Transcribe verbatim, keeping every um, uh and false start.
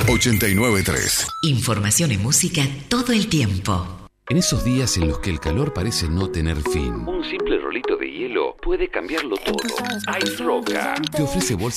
ochenta y nueve tres. Información y música todo el tiempo. En esos días en los que el calor parece no tener fin, un simple rolito de hielo puede cambiarlo todo. Ice Roca te ofrece bolsas